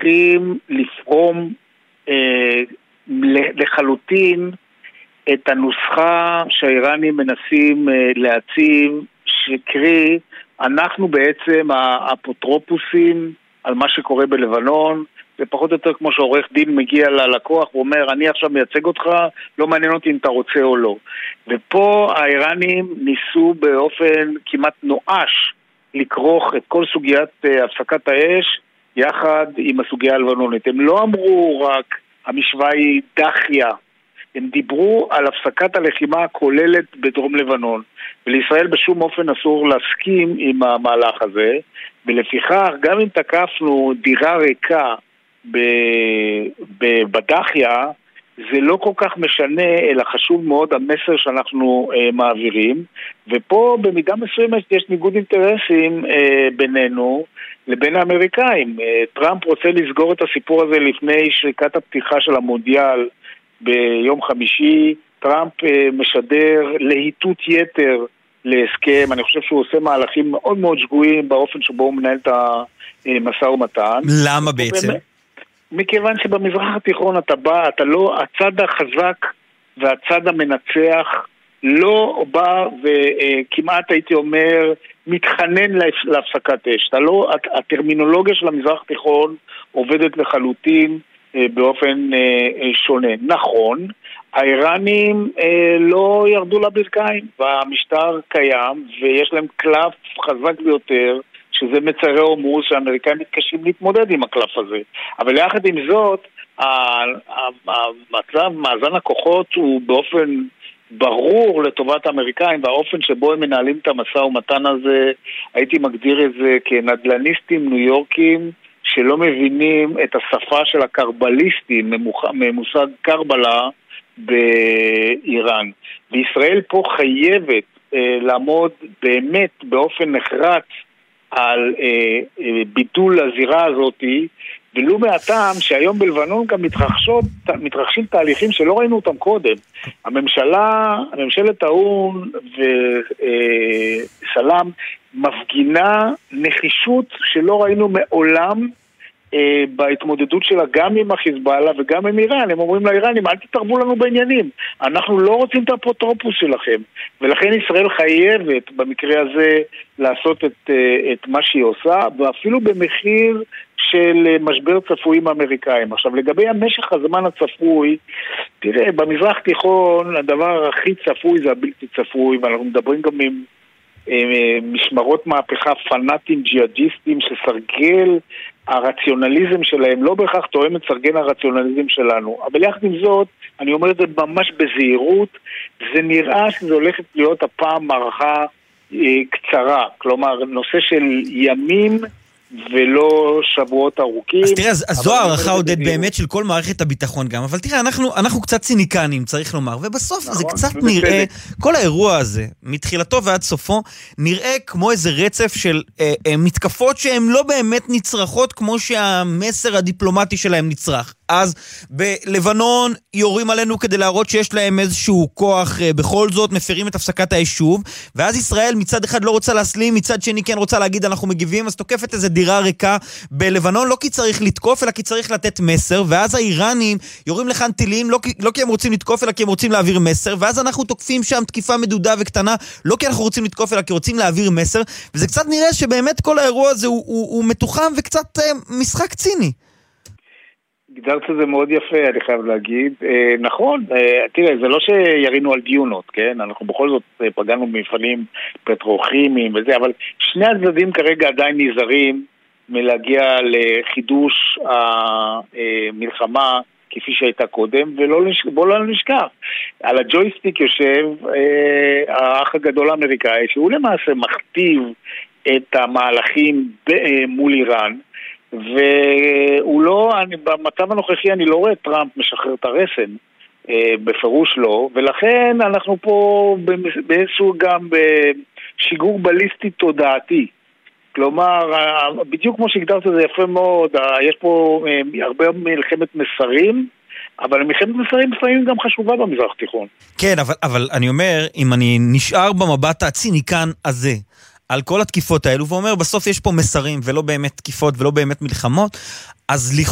צריכים לפרום לחלוטין את הנוסחה שהאיראנים מנסים להציב, שקרי, אנחנו בעצם האפוטרופוסים על מה שקורה בלבנון. זה פחות או יותר כמו שעורך דין מגיע ללקוח ואומר, אני עכשיו מייצג אותך, לא מעניין אותי אם אתה רוצה או לא. ופה האיראנים ניסו באופן כמעט נואש לכרוך את כל סוגיית הפסקת האש יחד עם הסוגיה הלבנונית. הם לא אמרו רק המשוואה היא דחיה, הם דיברו על הפסקת הלחימה הכוללת בדרום לבנון, ולישראל בשום אופן אסור להסכים עם המהלך הזה, ולפיכך גם אם תקפנו דירה ריקה בדחיה, זה לא כל כך משנה, אלא חשוב מאוד המסר שאנחנו מעבירים, ופה במידה מסוימת יש ניגוד אינטרסים בינינו לבין האמריקאים. טראמפ רוצה לסגור את הסיפור הזה לפני שריקת הפתיחה של המונדיאל ביום חמישי. טראמפ משדר להיטות יתר להסכם, אני חושב שהוא עושה מהלכים מאוד מאוד שגויים באופן שבו הוא מנהל את המשא ומתן. למה בעצם? מכיוון שבמזרח התיכון אתה לא, הצד החזק והצד המנצח לא בא וכמעט הייתי אומר מתחנן להפסקת אש. הטרמינולוגיה של המזרח התיכון עובדת לחלוטין באופן שונה. נכון, האיראנים לא ירדו לברכיים, והמשטר קיים ויש להם קלף חזק ביותר, שזה מצרי הורמוז שהאמריקאים מתקשים להתמודד עם הקלף הזה. אבל יחד עם זאת, מאזן הכוחות הוא באופן ברור לטובת האמריקאים, והאופן שבו הם מנהלים את המשא ומתן הזה, הייתי מגדיר את זה כנדלניסטים ניו יורקים, שלא מבינים את השפה של הקרבליסטים, ממושג קרבלה באיראן. וישראל פה חייבת לעמוד באמת באופן נחרץ על ביטול הזירה הזאת, ולו מהטעם שהיום בלבנון גם מתרחשים תהליכים שלא ראינו אותם קודם. ממשלת האון וסלאם מפגינה נחישות שלא ראינו מעולם בהתמודדות שלה גם עם החיזבאללה וגם עם איראן. הם אומרים לאיראנים, אל תתערבו לנו בעניינים, אנחנו לא רוצים את האפוטרופוס שלכם, ולכן ישראל חייבת במקרה הזה לעשות את מה שהיא עושה, ואפילו במחיר של משבר צפוי עם האמריקאים. עכשיו, לגבי המשך הזמן הצפוי, תראה, במזרח תיכון הדבר הכי צפוי זה הבלתי צפוי, ואנחנו מדברים גם עם משמרות מהפכה פנאטים ג'יהאדיסטים שסרגל הרציונליזם שלהם לא בהכרח תואם את סרגל הרציונליזם שלנו. אבל יחד עם זאת, אני אומר את זה ממש בזהירות, זה נראה שזה הולכת להיות הפעם מערכה קצרה, כלומר נושא של ימים ולא שבועות ארוכים. אז תראה, אז זו הערכה עודד באמת של כל מערכת הביטחון גם, אבל תראה, אנחנו קצת ציניקנים, צריך לומר, ובסוף זה קצת נראה, כל האירוע הזה, מתחילתו ועד סופו, נראה כמו איזה רצף של מתקפות שהן לא באמת נצרכות, כמו שהמסר הדיפלומטי שלהם נצרך. אז בלבנון יורים עלינו כדי להראות שיש להם איזשהו כוח, בכל זאת מפרים את הפסקת היישוב, ואז ישראל מצד אחד לא רוצה להסלים, מצד שני כן רוצה להגיד אנחנו מגיבים, אז תוקפת איזה דירה ריקה בלבנון, לא כי צריך לתקוף, אלא כי צריך לתת מסר, ואז האיראנים יורים לכאן טילים, לא כי הם רוצים לתקוף, אלא כי הם רוצים להעביר מסר, ואז אנחנו תוקפים שם תקיפה מדודה וקטנה, לא כי אנחנו רוצים לתקוף, אלא כי רוצים להעביר מסר, וזה קצת נראה שבאמת כל האירוע הזה הוא מתוחם וקצת משחק ציני. גדרת זה מאוד יפה, אני חייב להגיד. נכון, תראה, זה לא שירינו על דיונות, כן? אנחנו בכל זאת פגענו במפעלים פטרוכימיים וזה, אבל שני הצדדים כרגע עדיין נזהרים מלהגיע לחידוש המלחמה כפי שהייתה קודם, ובוא לא נשכח. על הג'ויסטיק יושב האח הגדול האמריקאי, שהוא למעשה מכתיב את המהלכים מול איראן, והוא לא, במצב הנוכחי אני לא רואה טראמפ משחרר את הרסן, בפירוש לא, ולכן אנחנו פה באיזשהו גם בשיגור בליסטי תודעתי. כלומר, בדיוק כמו שהגדרת זה יפה מאוד, יש פה הרבה מלחמת מסרים, אבל מלחמת מסרים לפעמים גם חשובה במזרח התיכון. כן, אבל אני אומר, אם אני נשאר במבט הציניקן הזה, על כל התקיפות האלו, ואומר, בסוף יש פה מסרים, ולא באמת תקיפות, ולא באמת מלחמות, אז